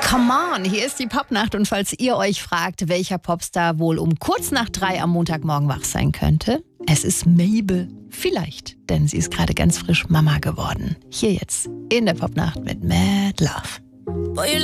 Come on, hier ist die Popnacht und falls ihr euch fragt, welcher Popstar wohl um kurz nach 3 am Montagmorgen wach sein könnte, es ist Mabel. Vielleicht, denn sie ist gerade ganz frisch Mama geworden. Hier jetzt in der Popnacht mit Mad Love.